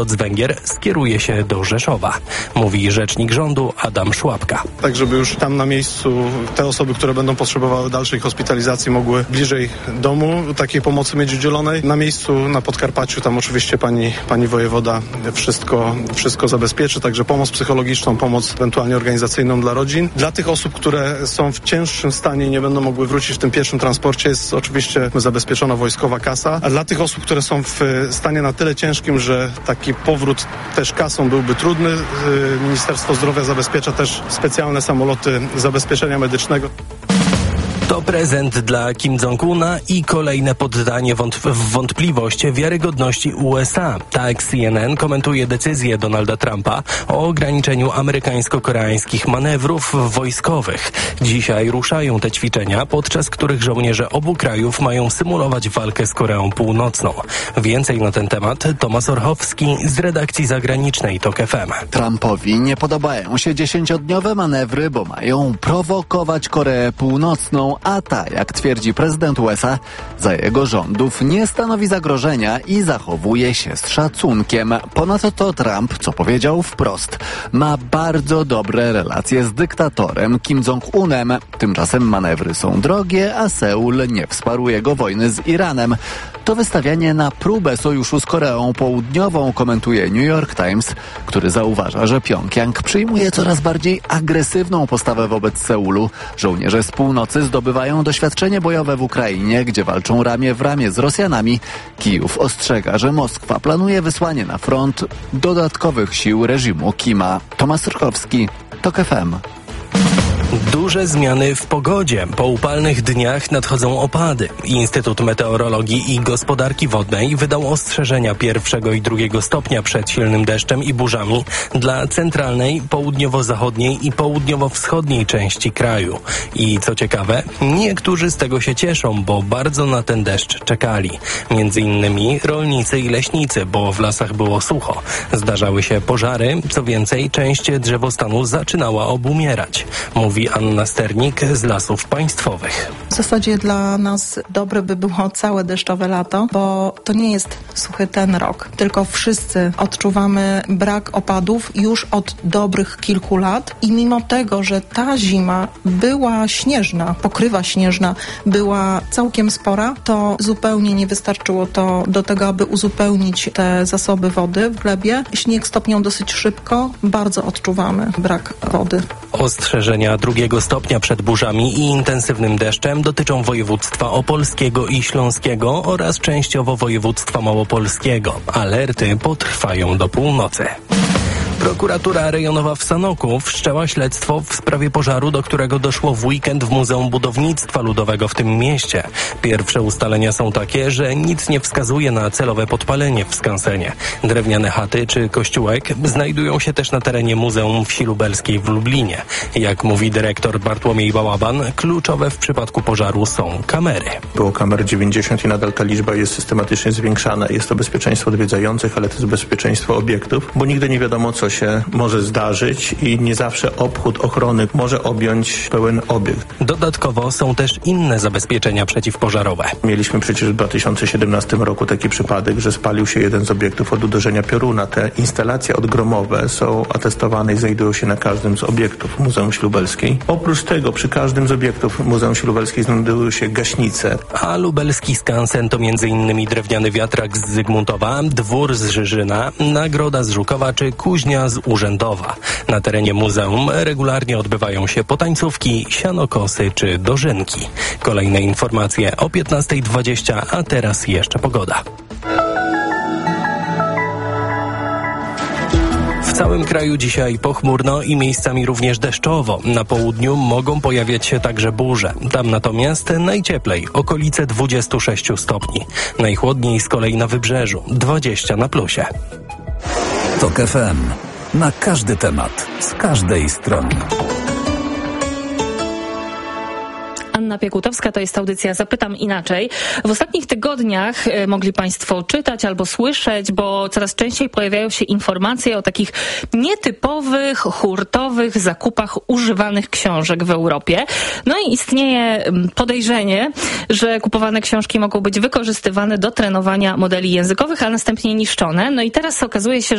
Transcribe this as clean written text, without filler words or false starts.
z Węgier skieruje się do Rzeszowa, mówi rzecznik rządu Adam Szłapka. Tak, żeby już tam na miejscu te osoby, które będą potrzebowały dalszej hospitalizacji, mogły bliżej domu takiej pomocy mieć udzielonej. Na miejscu na Podkarpaciu tam oczywiście pani wojewoda wszystko zabezpieczy, także pomoc psychologiczną, pomoc ewentualnie organizacyjną dla rodzin. Dla tych osób, które są w cięższym stanie i nie będą mogły wrócić w tym pierwszym transporcie, jest oczywiście zabezpieczona wojskowa kasa, a dla tych osób, które są w stanie na tyle ciężkim, że taki powrót też kasą byłby trudny, Ministerstwo Zdrowia zabezpiecza też specjalne samoloty zabezpieczenia medycznego. To prezent dla Kim Jong-una i kolejne poddanie w wątpliwość wiarygodności USA. Tak CNN komentuje decyzję Donalda Trumpa o ograniczeniu amerykańsko-koreańskich manewrów wojskowych. Dzisiaj ruszają te ćwiczenia, podczas których żołnierze obu krajów mają symulować walkę z Koreą Północną. Więcej na ten temat Tomasz Orchowski z redakcji zagranicznej TOK FM. Trumpowi nie podobają się 10-dniowe manewry, bo mają prowokować Koreę Północną, a ta, jak twierdzi prezydent USA, za jego rządów nie stanowi zagrożenia i zachowuje się z szacunkiem. Ponadto Trump, co powiedział wprost, ma bardzo dobre relacje z dyktatorem Kim Jong-unem. Tymczasem manewry są drogie, a Seul nie wsparł jego wojny z Iranem. To wystawianie na próbę sojuszu z Koreą Południową, komentuje New York Times, który zauważa, że Pjongjang przyjmuje coraz bardziej agresywną postawę wobec Seulu. Żołnierze z północy zdobywają doświadczenie bojowe w Ukrainie, gdzie walczą ramię w ramię z Rosjanami. Kijów ostrzega, że Moskwa planuje wysłanie na front dodatkowych sił reżimu Kima. Tomasz Rkowski, TOK FM. Duże zmiany w pogodzie. Po upalnych dniach nadchodzą opady. Instytut Meteorologii i Gospodarki Wodnej wydał ostrzeżenia 1. i 2. stopnia przed silnym deszczem i burzami dla centralnej, południowo-zachodniej i południowo-wschodniej części kraju. I co ciekawe, niektórzy z tego się cieszą, bo bardzo na ten deszcz czekali. Między innymi rolnicy i leśnicy, bo w lasach było sucho. Zdarzały się pożary, co więcej, część drzewostanu zaczynała obumierać, mówi Anna Sternik z Lasów Państwowych. W zasadzie dla nas dobre by było całe deszczowe lato, bo to nie jest suchy ten rok, tylko wszyscy odczuwamy brak opadów już od dobrych kilku lat i mimo tego, że ta zima była śnieżna, pokrywa śnieżna była całkiem spora, to zupełnie nie wystarczyło to do tego, aby uzupełnić te zasoby wody w glebie. Śnieg stopniał dosyć szybko, bardzo odczuwamy brak wody. Ostrzeżenia 2. stopnia przed burzami i intensywnym deszczem dotyczą województwa opolskiego i śląskiego oraz częściowo województwa małopolskiego. Alerty potrwają do północy. Prokuratura rejonowa w Sanoku wszczęła śledztwo w sprawie pożaru, do którego doszło w weekend w Muzeum Budownictwa Ludowego w tym mieście. Pierwsze ustalenia są takie, że nic nie wskazuje na celowe podpalenie w skansenie. Drewniane chaty czy kościółek znajdują się też na terenie Muzeum Wsi Lubelskiej w Lublinie. Jak mówi dyrektor Bartłomiej Bałaban, kluczowe w przypadku pożaru są kamery. Było kamer 90 i nadal ta liczba jest systematycznie zwiększana. Jest to bezpieczeństwo odwiedzających, ale to jest bezpieczeństwo obiektów, bo nigdy nie wiadomo, co się może zdarzyć i nie zawsze obchód ochrony może objąć pełen obiekt. Dodatkowo są też inne zabezpieczenia przeciwpożarowe. Mieliśmy przecież w 2017 roku taki przypadek, że spalił się jeden z obiektów od uderzenia pioruna. Te instalacje odgromowe są atestowane i znajdują się na każdym z obiektów Muzeum Wsi Lubelskiej. Oprócz tego przy każdym z obiektów Muzeum Wsi Lubelskiej znajdują się gaśnice. A lubelski skansen to m.in. drewniany wiatrak z Zygmuntowa, dwór z Żyżyna, nagroda z Żukowa czy kuźnia z Urzędowa. Na terenie muzeum regularnie odbywają się potańcówki, sianokosy czy dożynki. Kolejne informacje o 15:20, a teraz jeszcze pogoda. W całym kraju dzisiaj pochmurno i miejscami również deszczowo. Na południu mogą pojawiać się także burze. Tam natomiast najcieplej, okolice 26 stopni. Najchłodniej z kolei na wybrzeżu, 20 na plusie. TOK FM. Na każdy temat, z każdej strony. Anna Piekutowska, to jest audycja Zapytam Inaczej. W ostatnich tygodniach mogli Państwo czytać albo słyszeć, bo coraz częściej pojawiają się informacje o takich nietypowych, hurtowych zakupach używanych książek w Europie. No i istnieje podejrzenie, że kupowane książki mogą być wykorzystywane do trenowania modeli językowych, a następnie niszczone. No i teraz okazuje się,